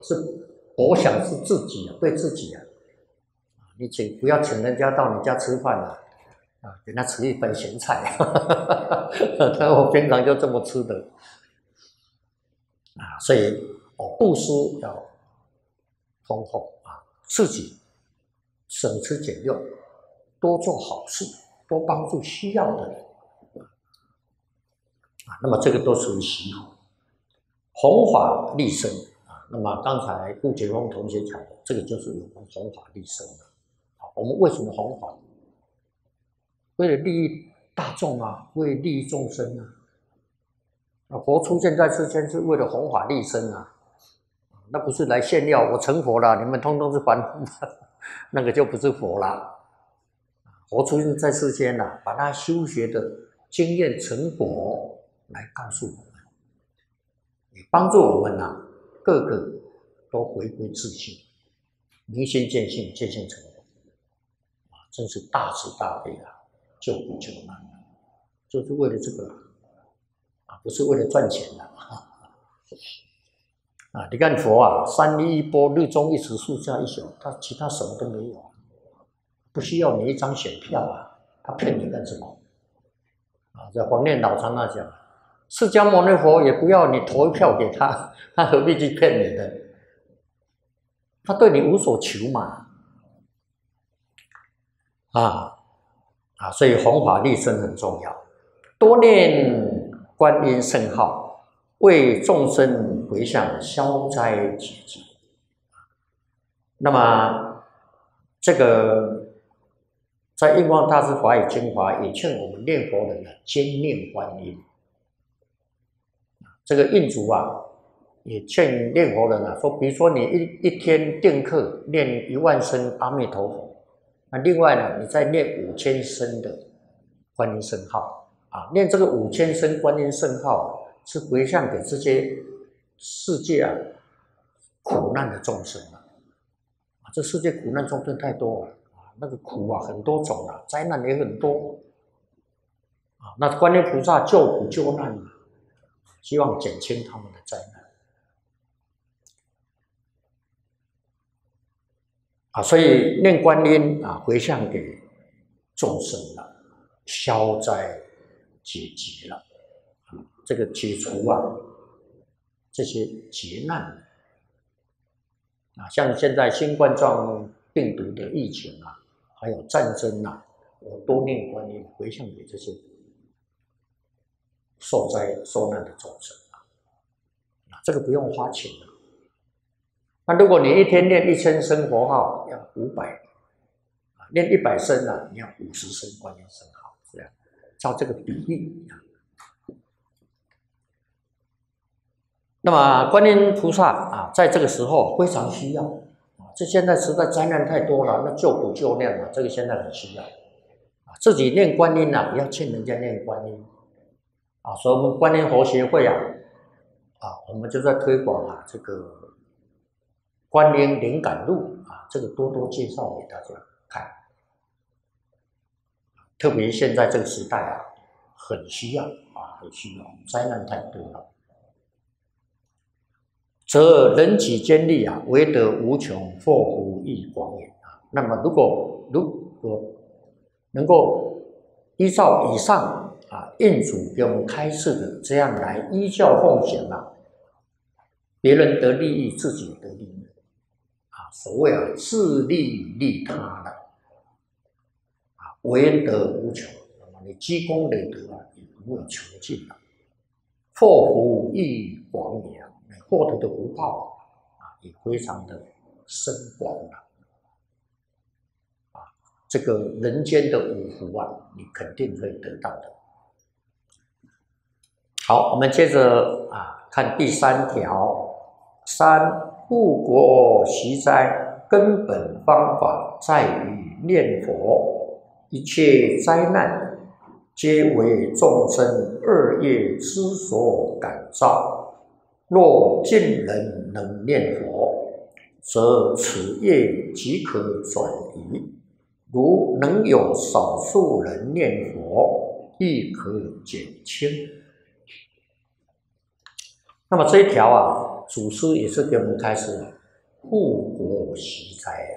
是我想是自己啊，对自己啊，你不要请人家到你家吃饭啊，给他吃一份咸菜，那我平常就这么吃的所以布施要丰厚自己省吃俭用，多做好事，多帮助需要的人那么这个都属于习福，弘法利生那么刚才顾杰峰同学讲的，这个就是我们弘法利生的我们为什么弘法？为了利益大众为利益众生佛出现在世间是为了弘法利生那不是来炫耀我成佛了，你们通通是凡夫那个就不是佛了。佛出现在世间把他修学的经验成果来告诉我们，也帮助我们个个都回归自性，明心见性，见性成佛真是大慈大悲救苦救难就是为了这个不是为了赚钱你看佛三力一波，日中一时，树下一宿，他其他什么都没有不需要你一张选票他骗你干什么在黄念老常常讲，释迦牟尼佛也不要你投一票给他，他何必去骗你的？他对你无所求嘛所以弘法利生很重要，多念观音圣号，为众生回向，消灾解疾。那么这个在印光大师法语精华也劝我们念佛人兼念观音。这个印祖也劝念佛人说，比如说你一天定课念10000声阿弥陀佛，另外呢，你再念5000声的观音圣号念这个5000声观音圣号是回向给这些世界苦难的众生这世界苦难众生太多了那个苦很多种灾难也很多那观音菩萨救苦救难希望减轻他们的灾难所以念观音回向给众生消灾解疾了这个解除这些劫难像现在新冠状病毒的疫情还有战争我多念观音回向给这些受灾受难的众生这个不用花钱那如果你一天念1000声佛号要500念100声你要50声观音圣号这样照这个比例那么观音菩萨在这个时候非常需要这现在实在灾难太多了，那救苦救难这个现在很需要自己念观音也要劝人家念观音所以我们观音佛协会我们就在推广这个观音灵感录这个多多介绍给大家看，特别现在这个时代很需要很需要，灾难太多了。则人己坚立唯德无穷，祸福益广也那么如果能够依照以上印祖给我们开示的这样来依教奉行别人得利益，自己得利益所谓自利利他的唯德无穷，你积功累德也不会穷尽祸福益广也获得的福报也非常的深广这个人间的五福你肯定会得到的。好，我们接着看第3条。3. 护国息灾根本方法在于念佛，一切灾难皆为众生恶业之所感召。若尽人能念佛，则此业即可转移；如能有少数人念佛，亦可减轻。那么这一条祖师也是给我们开始护国息灾